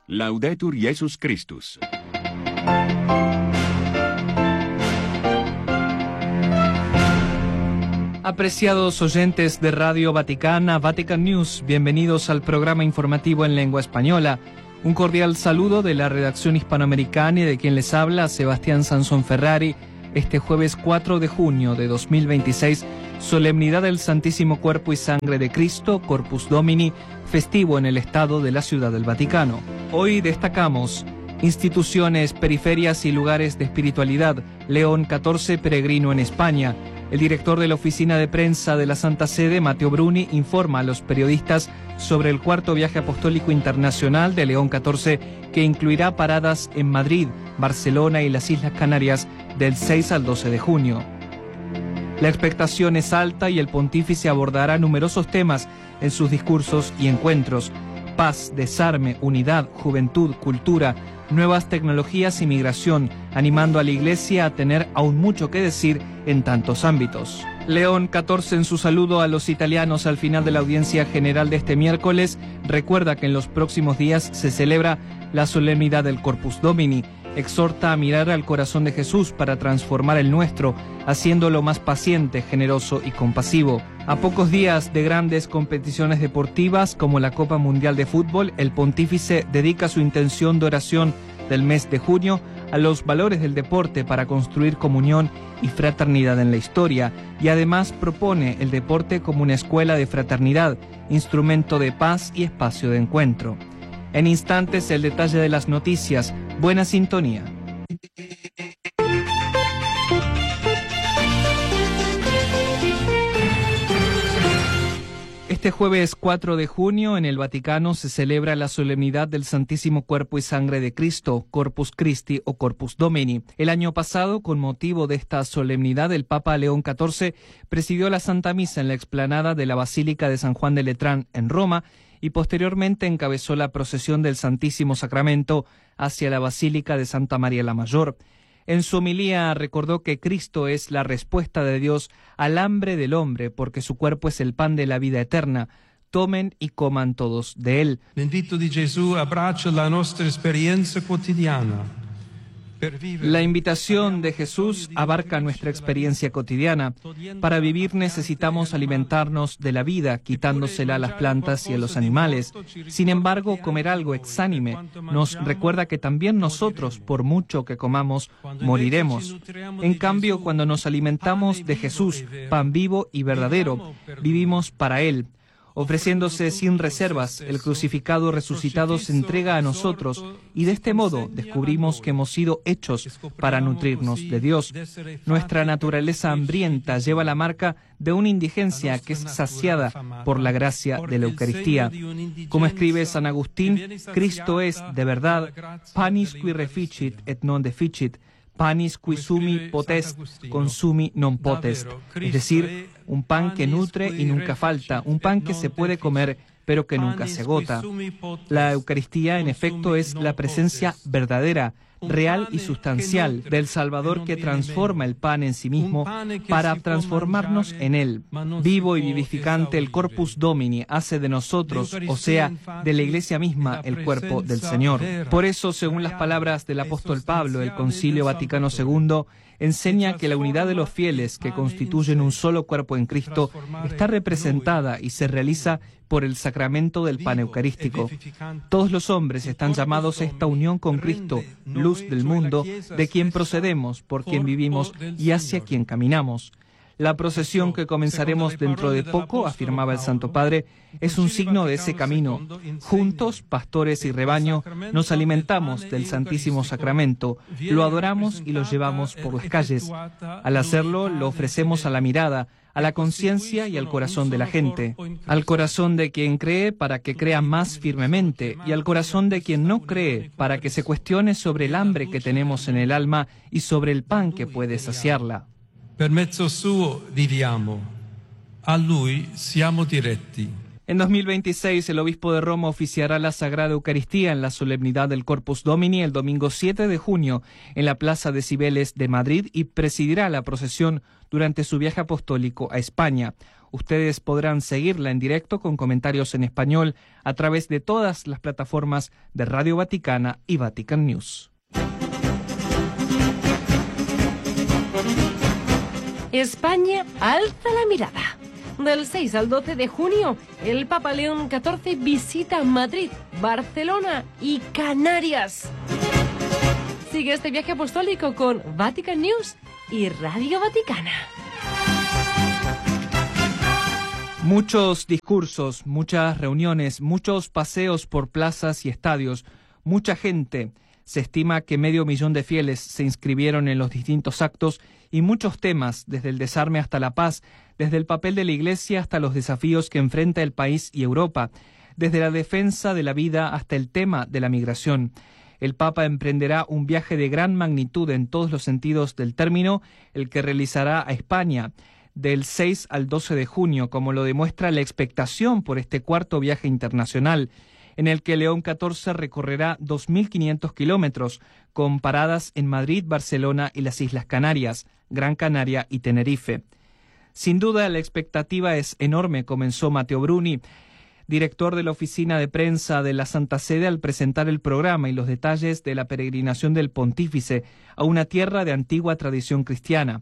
Laudetur Jesus Christus. Apreciados oyentes de Radio Vaticana, Vatican News, bienvenidos al programa informativo en lengua española. Un cordial saludo de la redacción hispanoamericana y de quien les habla, Sebastián Sansón Ferrari. Este jueves 4 de junio de 2026, solemnidad del Santísimo Cuerpo y Sangre de Cristo, Corpus Domini, festivo en el Estado de la Ciudad del Vaticano. Hoy destacamos instituciones, periferias y lugares de espiritualidad. León XIV peregrino en España. El director de la oficina de prensa de la Santa Sede, Matteo Bruni, informa a los periodistas sobre el cuarto viaje apostólico internacional de León XIV, que incluirá paradas en Madrid, Barcelona y las Islas Canarias del 6 al 12 de junio. La expectación es alta y el pontífice abordará numerosos temas en sus discursos y encuentros: paz, desarme, unidad, juventud, cultura, nuevas tecnologías y migración, animando a la Iglesia a tener aún mucho que decir en tantos ámbitos. León XIV, en su saludo a los italianos al final de la audiencia general de este miércoles, recuerda que en los próximos días se celebra la solemnidad del Corpus Domini. Exhorta a mirar al corazón de Jesús para transformar el nuestro, haciéndolo más paciente, generoso y compasivo. A pocos días de grandes competiciones deportivas como la Copa Mundial de Fútbol, el pontífice dedica su intención de oración del mes de junio a los valores del deporte para construir comunión y fraternidad en la historia, y además propone el deporte como una escuela de fraternidad, instrumento de paz y espacio de encuentro. En instantes, el detalle de las noticias. Buena sintonía. Este jueves 4 de junio en el Vaticano se celebra la solemnidad del Santísimo Cuerpo y Sangre de Cristo, Corpus Christi o Corpus Domini. El año pasado, con motivo de esta solemnidad, el Papa León XIV presidió la Santa Misa en la explanada de la Basílica de San Juan de Letrán en Roma y posteriormente encabezó la procesión del Santísimo Sacramento hacia la Basílica de Santa María la Mayor. En su homilía recordó que Cristo es la respuesta de Dios al hambre del hombre, porque su cuerpo es el pan de la vida eterna. Tomen y coman todos de él. L'invito di Gesù abbraccia la nostra esperienza quotidiana. La invitación de Jesús abarca nuestra experiencia cotidiana. Para vivir necesitamos alimentarnos de la vida, quitándosela a las plantas y a los animales. Sin embargo, comer algo exánime nos recuerda que también nosotros, por mucho que comamos, moriremos. En cambio, cuando nos alimentamos de Jesús, pan vivo y verdadero, vivimos para Él. Ofreciéndose sin reservas, el crucificado resucitado se entrega a nosotros y de este modo descubrimos que hemos sido hechos para nutrirnos de Dios. Nuestra naturaleza hambrienta lleva la marca de una indigencia que es saciada por la gracia de la Eucaristía. Como escribe San Agustín, Cristo es, de verdad, panis qui reficit et non deficit, panis qui sumi potest, consumi non potest, es decir, un pan que nutre y nunca falta, un pan que se puede comer pero que nunca se agota. La Eucaristía, en efecto, es la presencia verdadera, real y sustancial del Salvador que transforma el pan en sí mismo para transformarnos en Él. Vivo y vivificante, el Corpus Domini hace de nosotros, o sea, de la Iglesia misma, el cuerpo del Señor. Por eso, según las palabras del apóstol Pablo, el Concilio Vaticano II enseña que la unidad de los fieles que constituyen un solo cuerpo en Cristo está representada y se realiza por el sacramento del pan eucarístico. Todos los hombres están llamados a esta unión con Cristo, luz del mundo, de quien procedemos, por quien vivimos y hacia quien caminamos. La procesión que comenzaremos dentro de poco, afirmaba el Santo Padre, es un signo de ese camino. Juntos, pastores y rebaño, nos alimentamos del Santísimo Sacramento, lo adoramos y lo llevamos por las calles. Al hacerlo, lo ofrecemos a la mirada, a la conciencia y al corazón de la gente. Al corazón de quien cree para que crea más firmemente y al corazón de quien no cree para que se cuestione sobre el hambre que tenemos en el alma y sobre el pan que puede saciarla. Per mezzo suo viviamo, a lui siamo diretti. En 2026, el obispo de Roma oficiará la Sagrada Eucaristía en la solemnidad del Corpus Domini el domingo 7 de junio en la Plaza de Cibeles de Madrid y presidirá la procesión durante su viaje apostólico a España. Ustedes podrán seguirla en directo con comentarios en español a través de todas las plataformas de Radio Vaticana y Vatican News. España alza la mirada. Del 6 al 12 de junio, el Papa León XIV visita Madrid, Barcelona y Canarias. Sigue este viaje apostólico con Vatican News y Radio Vaticana. Muchos discursos, muchas reuniones, muchos paseos por plazas y estadios, mucha gente. Se estima que 500.000 de fieles se inscribieron en los distintos actos y muchos temas, desde el desarme hasta la paz, desde el papel de la Iglesia hasta los desafíos que enfrenta el país y Europa, desde la defensa de la vida hasta el tema de la migración. El Papa emprenderá un viaje de gran magnitud en todos los sentidos del término, el que realizará a España del 6 al 12 de junio, como lo demuestra la expectación por este cuarto viaje internacional, en el que León XIV recorrerá 2.500 kilómetros, con paradas en Madrid, Barcelona y las Islas Canarias, Gran Canaria y Tenerife. Sin duda, la expectativa es enorme, comenzó Matteo Bruni, director de la oficina de prensa de la Santa Sede, al presentar el programa y los detalles de la peregrinación del pontífice a una tierra de antigua tradición cristiana.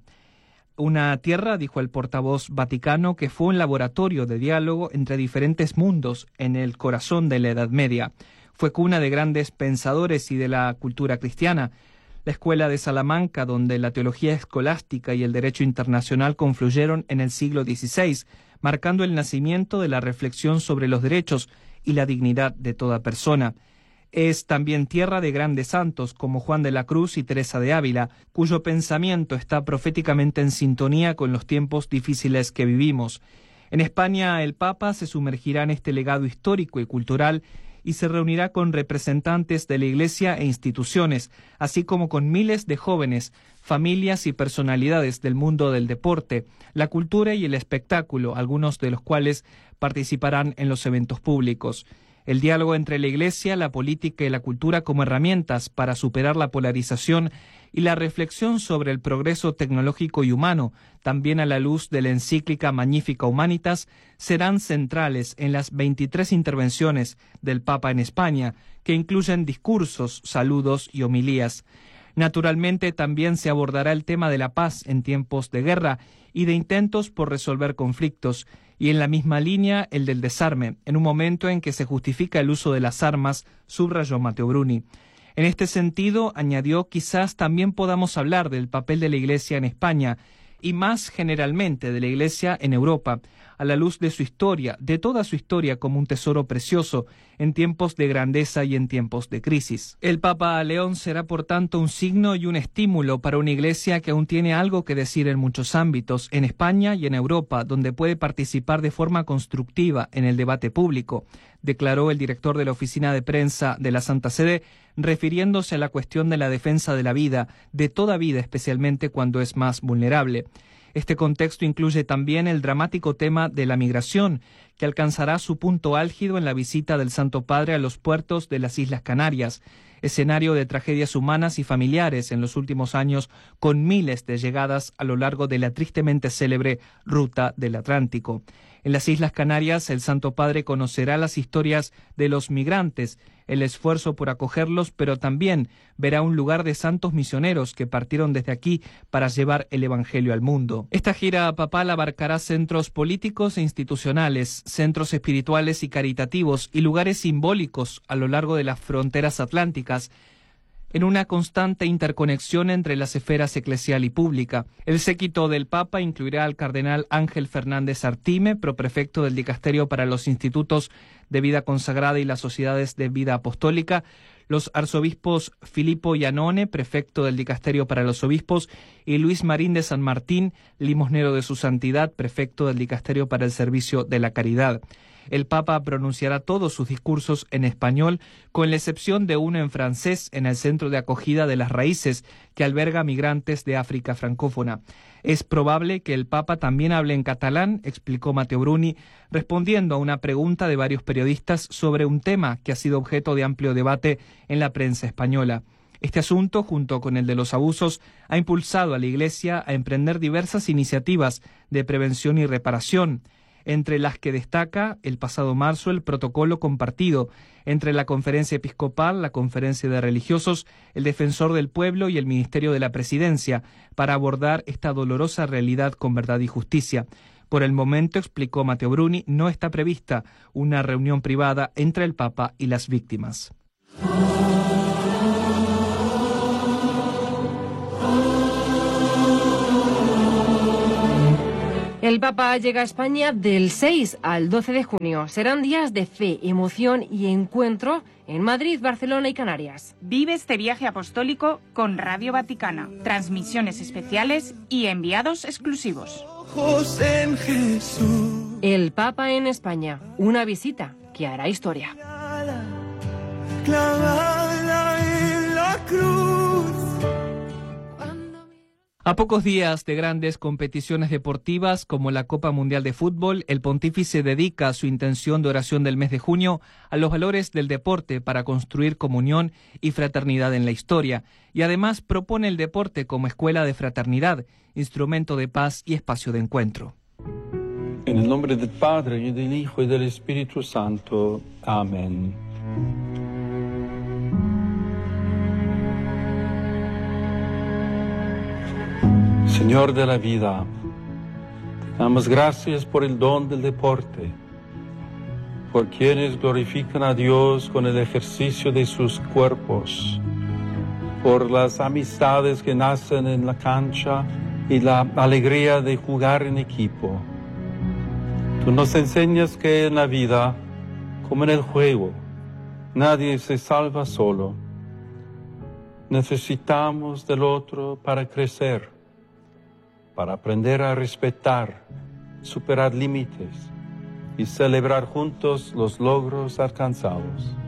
Una tierra, dijo el portavoz vaticano, que fue un laboratorio de diálogo entre diferentes mundos en el corazón de la Edad Media. Fue cuna de grandes pensadores y de la cultura cristiana. La escuela de Salamanca, donde la teología escolástica y el derecho internacional confluyeron en el siglo XVI, marcando el nacimiento de la reflexión sobre los derechos y la dignidad de toda persona. Es también tierra de grandes santos como Juan de la Cruz y Teresa de Ávila, cuyo pensamiento está proféticamente en sintonía con los tiempos difíciles que vivimos. En España, el Papa se sumergirá en este legado histórico y cultural y se reunirá con representantes de la Iglesia e instituciones, así como con miles de jóvenes, familias y personalidades del mundo del deporte, la cultura y el espectáculo, algunos de los cuales participarán en los eventos públicos. El diálogo entre la Iglesia, la política y la cultura como herramientas para superar la polarización y la reflexión sobre el progreso tecnológico y humano, también a la luz de la encíclica Magnificat Humanitas, serán centrales en las 23 intervenciones del Papa en España, que incluyen discursos, saludos y homilías. Naturalmente, también se abordará el tema de la paz en tiempos de guerra y de intentos por resolver conflictos, y en la misma línea el del desarme, en un momento en que se justifica el uso de las armas, subrayó Matteo Bruni. En este sentido, añadió, quizás también podamos hablar del papel de la Iglesia en España y más generalmente de la Iglesia en Europa, a la luz de su historia, de toda su historia como un tesoro precioso en tiempos de grandeza y en tiempos de crisis. El Papa León será por tanto un signo y un estímulo para una Iglesia que aún tiene algo que decir en muchos ámbitos, en España y en Europa, donde puede participar de forma constructiva en el debate público, declaró el director de la oficina de prensa de la Santa Sede, refiriéndose a la cuestión de la defensa de la vida, de toda vida, especialmente cuando es más vulnerable. Este contexto incluye también el dramático tema de la migración, que alcanzará su punto álgido en la visita del Santo Padre a los puertos de las Islas Canarias, escenario de tragedias humanas y familiares en los últimos años, con miles de llegadas a lo largo de la tristemente célebre ruta del Atlántico. En las Islas Canarias, el Santo Padre conocerá las historias de los migrantes, el esfuerzo por acogerlos, pero también verá un lugar de santos misioneros que partieron desde aquí para llevar el Evangelio al mundo. Esta gira papal abarcará centros políticos e institucionales, centros espirituales y caritativos y lugares simbólicos a lo largo de las fronteras atlánticas, en una constante interconexión entre las esferas eclesial y pública. El séquito del Papa incluirá al cardenal Ángel Fernández Artime, proprefecto del Dicasterio para los Institutos de Vida Consagrada y las Sociedades de Vida Apostólica, los arzobispos Filippo Iannone, prefecto del Dicasterio para los Obispos, y Luis Marín de San Martín, limosnero de su santidad, prefecto del Dicasterio para el Servicio de la Caridad. El Papa pronunciará todos sus discursos en español, con la excepción de uno en francés en el Centro de Acogida de las Raíces, que alberga migrantes de África francófona. Es probable que el Papa también hable en catalán, explicó Matteo Bruni, respondiendo a una pregunta de varios periodistas sobre un tema que ha sido objeto de amplio debate en la prensa española. Este asunto, junto con el de los abusos, ha impulsado a la Iglesia a emprender diversas iniciativas de prevención y reparación. entre las que destaca el pasado marzo el protocolo compartido entre la Conferencia Episcopal, la Conferencia de Religiosos, el Defensor del Pueblo y el Ministerio de la Presidencia para abordar esta dolorosa realidad con verdad y justicia. Por el momento, explicó Matteo Bruni, no está prevista una reunión privada entre el Papa y las víctimas. El Papa llega a España del 6 al 12 de junio. Serán días de fe, emoción y encuentro en Madrid, Barcelona y Canarias. Vive este viaje apostólico con Radio Vaticana, transmisiones especiales y enviados exclusivos. El Papa en España, una visita que hará historia. A pocos días de grandes competiciones deportivas como la Copa Mundial de Fútbol, el pontífice dedica su intención de oración del mes de junio a los valores del deporte para construir comunión y fraternidad en la historia, y además propone el deporte como escuela de fraternidad, instrumento de paz y espacio de encuentro. En el nombre del Padre, y del Hijo, y del Espíritu Santo. Amén. Señor de la vida, damos gracias por el don del deporte, por quienes glorifican a Dios con el ejercicio de sus cuerpos, por las amistades que nacen en la cancha y la alegría de jugar en equipo. Tú nos enseñas que en la vida, como en el juego, nadie se salva solo. Necesitamos del otro para crecer, para aprender a respetar, superar límites y celebrar juntos los logros alcanzados.